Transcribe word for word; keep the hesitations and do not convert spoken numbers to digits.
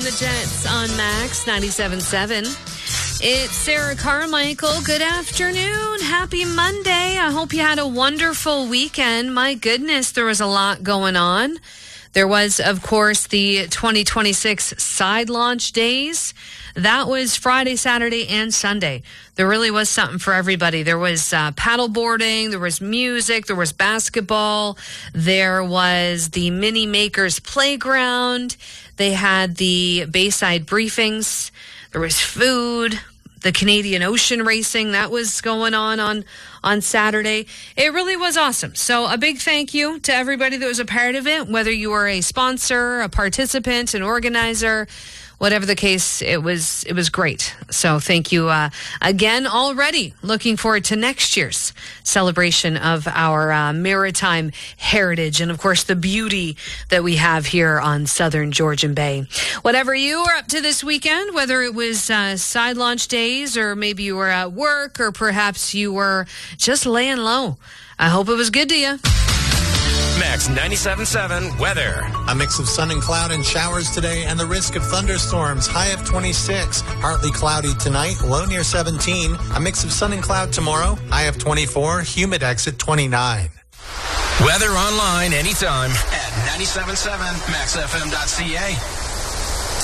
the Jets on Max ninety-seven point seven. It's Sarah Carmichael. Good afternoon. Happy Monday. I hope you had a wonderful weekend. My goodness, there was a lot going on. There was, of course, the twenty twenty-six side launch days. That was Friday, Saturday, and Sunday. There really was something for everybody. There was uh, paddle boarding, there was music, there was basketball, there was the Mini Makers Playground, they had the Bayside briefings, there was food, the Canadian Ocean Racing, that was going on on, on Saturday. It really was awesome. So a big thank you to everybody that was a part of it, whether you were a sponsor, a participant, an organizer, whatever the case, it was it was great. So thank you uh, again already. Looking forward to next year's celebration of our uh, maritime heritage and, of course, the beauty that we have here on Southern Georgian Bay. Whatever you were up to this weekend, whether it was uh, side launch days or maybe you were at work or perhaps you were just laying low, I hope it was good to you. Max ninety-seven point seven weather. A mix of sun and cloud and showers today and the risk of thunderstorms. High of twenty-six. Partly cloudy tonight. Low near seventeen. A mix of sun and cloud tomorrow. High of twenty-four. Humid exit twenty-nine. Weather online anytime at ninety-seven point seven max f m dot c a.